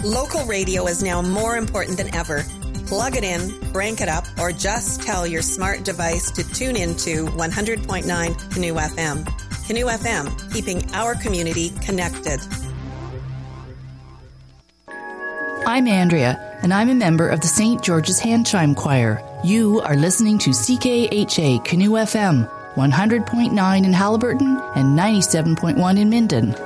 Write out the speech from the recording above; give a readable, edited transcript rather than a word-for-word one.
Local radio is now more important than ever. Plug it in, crank it up, or just tell your smart device to tune into 100.9 Canoe FM. Canoe FM, keeping our community connected. I'm Andrea, and I'm a member of the St. George's Hand Chime Choir. You are listening to CKHA Canoe FM, 100.9 in Haliburton and 97.1 in Minden.